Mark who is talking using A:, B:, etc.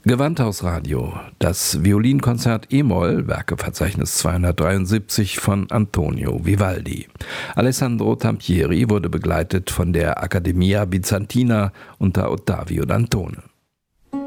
A: Gewandhausradio, das Violinkonzert E-Moll, Werkeverzeichnis 273 von Antonio Vivaldi. Alessandro Tampieri wurde begleitet von der Accademia Bizantina unter Ottavio Dantone.